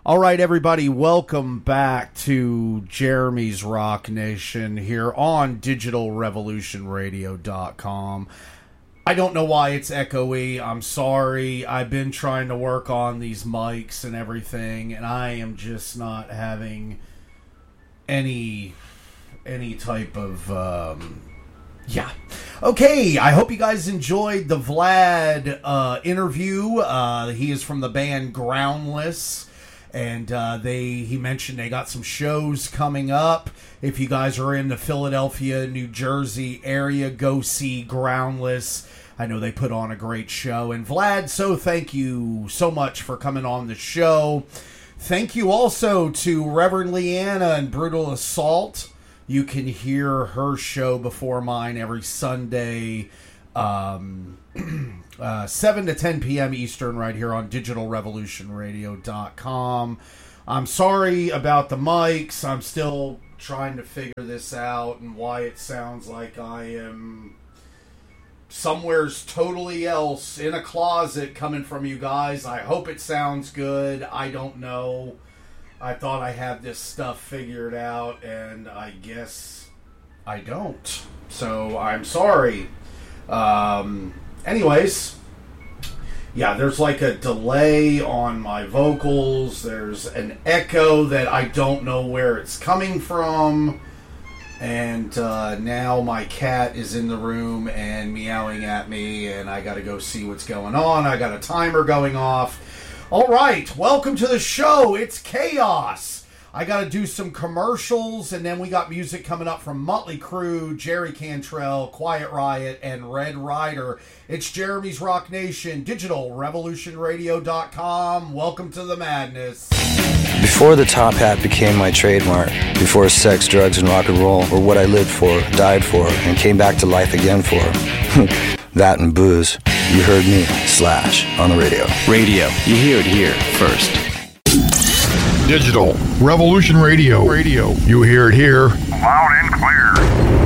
All right, everybody, welcome back to Jeremy's Rock Nation here on digitalrevolutionradio.com. I don't know why it's echoey. I'm sorry. I've been trying to work on these mics and everything, and I am just not having any type of... Okay, I hope you guys enjoyed the Vlad interview. He is from the band Groundless. And he mentioned they got some shows coming up. If you guys are in the Philadelphia, New Jersey area, go see Groundless. I know they put on a great show. And Vlad, so thank you so much for coming on the show. Thank you also to Reverend Leanna and Brutal Assault. You can hear her show before mine every Sunday, 7 to 10 p.m. Eastern right here on digitalrevolutionradio.com. I'm sorry about the mics. I'm still trying to figure this out and why it sounds like I am somewhere's totally else in a closet coming from you guys. I hope it sounds good. I don't know. I thought I had this stuff figured out, and I guess I don't. So I'm sorry. Anyways, yeah, there's like a delay on my vocals. There's an echo that I don't know where it's coming from. And now my cat is in the room and meowing at me, and I got to go see what's going on. I got a timer going off. All right, welcome to the show. It's Chaos. I got to do some commercials, and then we got music coming up from Motley Crue, Jerry Cantrell, Quiet Riot, and Red Rider. It's Jeremy's Rock Nation, digitalrevolutionradio.com. Welcome to the madness. Before the top hat became my trademark, before sex, drugs, and rock and roll were what I lived for, died for, and came back to life again for, that and booze, you heard me, Slash, on the radio. Radio, you hear it here first. Digital Revolution Radio. You hear it here. Loud and clear.